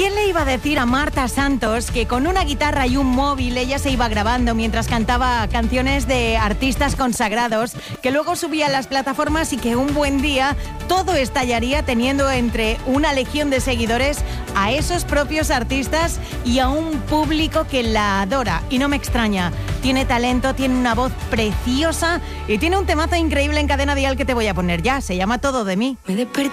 ¿Quién le iba a decir a Marta Santos que con una guitarra y un móvil ella se iba grabando mientras cantaba canciones de artistas consagrados, que luego subía a las plataformas y que un buen día todo estallaría teniendo entre una legión de seguidores a esos propios artistas y a un público que la adora? Y no me extraña, tiene talento, tiene una voz preciosa y tiene un temazo increíble en Cadena Dial que te voy a poner ya, se llama Todo de mí.